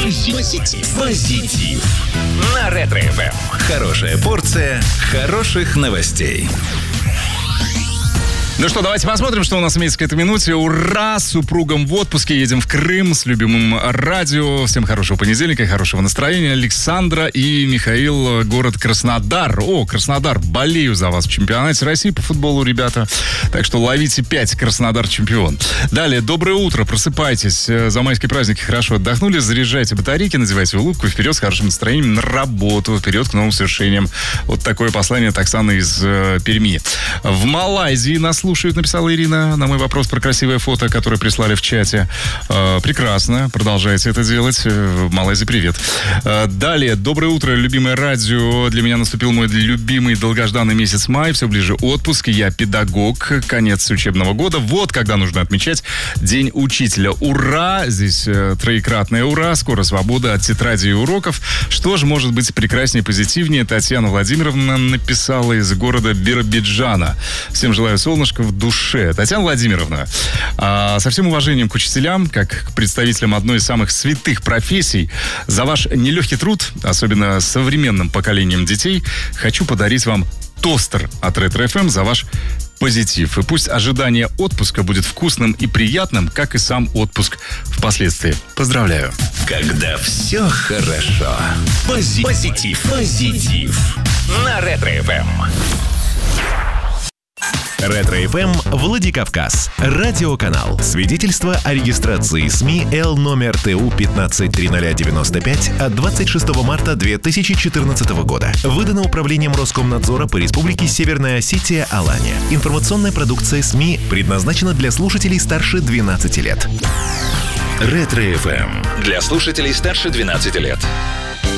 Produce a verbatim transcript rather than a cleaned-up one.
Позитив. Позитив. На Ретро-эф эм. Хорошая порция хороших новостей. Ну что, давайте посмотрим, что у нас имеется к этой минуте. Ура! С супругом в отпуске. Едем в Крым с любимым радио. Всем хорошего понедельника и хорошего настроения. Александра и Михаил, город Краснодар. О, Краснодар, болею за вас в чемпионате России по футболу, ребята. Так что ловите пять, Краснодар чемпион. Далее, доброе утро, просыпайтесь. За майские праздники хорошо отдохнули. Заряжайте батарейки, надевайте улыбку. Вперед с хорошим настроением на работу. Вперед к новым свершениям. Вот такое послание от Оксаны из э, Перми. В Малайзии нас слушают, написала Ирина на мой вопрос про красивое фото, которое прислали в чате. Э, прекрасно, продолжайте это делать. В Малайзии привет. Э, далее, доброе утро, любимое радио. Для меня наступил мой любимый долгожданный месяц май. Все ближе отпуск. Я педагог. Конец учебного года. Вот когда нужно отмечать День учителя. Ура! Здесь э, троекратное ура. Скоро свобода от тетради и уроков. Что же может быть прекраснее и позитивнее? Татьяна Владимировна написала из города Биробиджана. Всем желаю солнышка в душе. Татьяна Владимировна, а, со всем уважением к учителям, как к представителям одной из самых святых профессий, за ваш нелегкий труд, особенно современным поколением детей, хочу подарить вам тостер от Ретро-эф эм за ваш позитив. И пусть ожидание отпуска будет вкусным и приятным, как и сам отпуск впоследствии. Поздравляю. Когда все хорошо. Пози- Позитив. Позитив. На Ретро-эф эм. Ретро-эф эм Владикавказ. Радиоканал. Свидетельство о регистрации СМИ Л номер Т У пятнадцать триста девяносто пять от двадцать шестого марта две тысячи четырнадцатого года. Выдано Управлением Роскомнадзора по Республике Северная Осетия Алания. Информационная продукция СМИ предназначена для слушателей старше двенадцати лет. Ретро-эф эм. Для слушателей старше двенадцати лет.